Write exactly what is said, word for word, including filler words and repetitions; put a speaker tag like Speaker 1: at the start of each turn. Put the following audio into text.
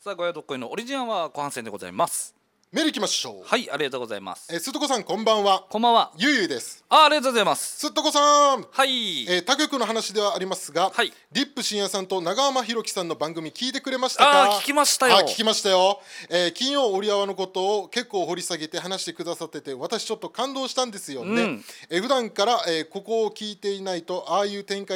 Speaker 1: さあ、ごやどっこいのオリジナルは後半戦でございます。
Speaker 2: メールいきましょう。
Speaker 1: はい、ありがとうございます。
Speaker 2: えー、すっとこさんこんばんは。
Speaker 1: こんばんは。
Speaker 2: ゆうゆうです。
Speaker 1: あ、ありがとうございます。
Speaker 2: すっとこさん。
Speaker 1: はい。
Speaker 2: えー、他局の話ではありますが、
Speaker 1: はい、
Speaker 2: リップ深夜さんと長濱ひろきさんの番組聞いてくれましたか？
Speaker 1: あー、聞きましたよ。
Speaker 2: あ、聞きましたよ。えー、金曜折り合わのことを結構掘り下げて話してくださってて、私ちょっと感動したんですよね。
Speaker 1: うん、
Speaker 2: えー、普段から、えー、ここを聞いていないとああいう展開